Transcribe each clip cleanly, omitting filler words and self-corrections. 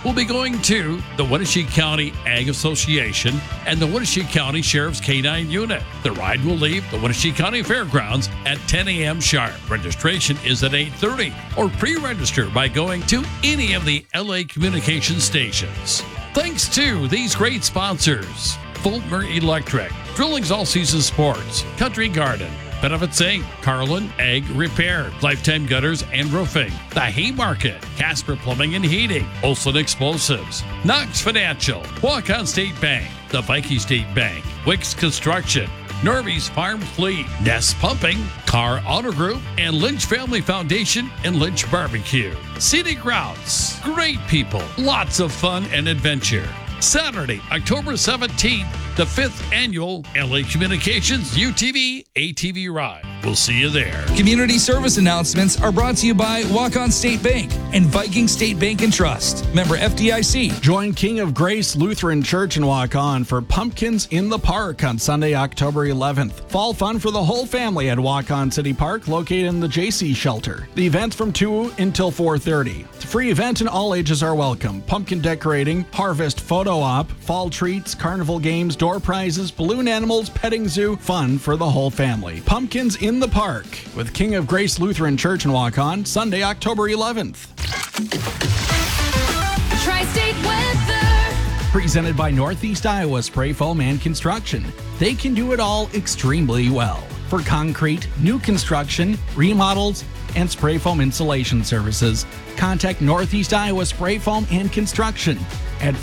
will be going to the Wenatchee County Ag Association and the Wenatchee County Sheriff's K-9 Unit. The ride will leave the Wenatchee County Fairgrounds at 10 a.m. sharp. Registration is at 8:30 or pre-register by going to any of the LA Communication stations. Thanks to these great sponsors: Fulmer Electric, Drilling's All Season Sports, Country Garden, Benefits Inc., Carlin Ag Repair, Lifetime Gutters and Roofing, The Haymarket, Casper Plumbing and Heating, Olson Explosives, Knox Financial, Waukon State Bank, the Viking State Bank, Wicks Construction, Norby's Farm Fleet, Nest Pumping, Carr Auto Group, and Lynch Family Foundation and Lynch Barbecue. Scenic Routes, great people, lots of fun and adventure. Saturday, October 17th, the 5th annual LA Communications UTV ATV Ride. We'll see you there. Community service announcements are brought to you by Waukon State Bank and Viking State Bank and Trust. Member FDIC. Join King of Grace Lutheran Church in Waukon for Pumpkins in the Park on Sunday, October 11th. Fall fun for the whole family at Waukon City Park, located in the JC Shelter. The event's from 2 until 4:30. It's a free event and all ages are welcome. Pumpkin decorating, harvest photo op, fall treats, carnival games, door prizes, balloon animals, petting zoo, fun for the whole family. Pumpkins in the Park with King of Grace Lutheran Church in Waukon, Sunday, October 11th. Tri-State Weather. Presented by Northeast Iowa Spray Foam and Construction. They can do it all extremely well. For concrete, new construction, remodels, and spray foam insulation services, contact Northeast Iowa Spray Foam and Construction at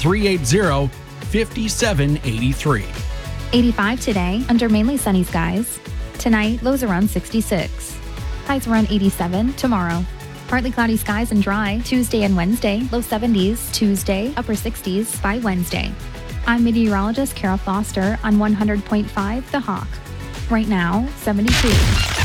380-5783. 85 today under mainly sunny skies. Tonight, lows around 66. Highs around 87 tomorrow. Partly cloudy skies and dry Tuesday and Wednesday, low 70s. Tuesday, upper 60s by Wednesday. I'm meteorologist Kara Foster on 100.5 The Hawk. Right now, 72.